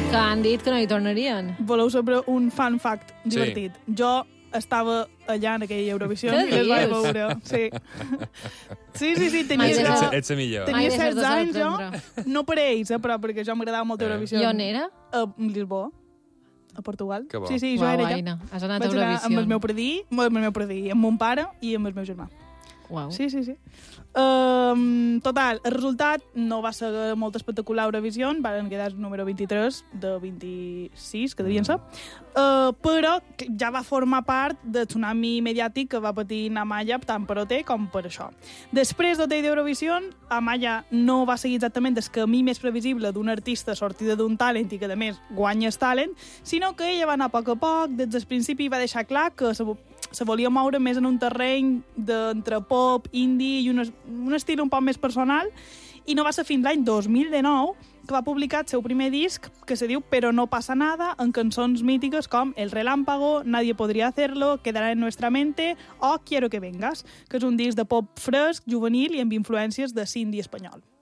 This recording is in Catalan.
Que han dit que no hi tornarien. Voleu saber un fun fact divertit? Sí. Jo estava allà en aquella Eurovisió i les vaig veure. Sí. Sí, tenia... Ets millor. Tenia 16 anys, jo. No per ells, però perquè jo m'agradava molt Eurovisió. I on era? A Lisboa, a Portugal. Que bo. Sí, jo era allà. Aina, has anat a Vaig anar Eurovisió. amb el meu predí, amb mon pare i amb el meu germà. Uau. Sí. Total, el resultat no va ser molt espectacular a Eurovisió, van quedar el número 23 de 26, que devien ser, però ja va formar part del tsunami mediàtic que va patir Amaya tant per OT com per això. Després d'OT i d'Eurovisió, Amaya no va seguir exactament el camí més previsible d'una artista sortida d'un talent i que, a més, guanya el talent, sinó que ella va anar a poc, des del principi va deixar clar que se volia moure més en un terreny d'entre pop, indie i un estil un poc més personal, i no va ser fins l'any 2019 que va publicar el seu primer disc, que se diu Pero no pasa nada, amb cançons mítiques com El relámpago, Nadie podría hacerlo, Quedará en nuestra mente o Quiero que vengas, que és un disc de pop fresc, juvenil i amb influències de indie espanyol.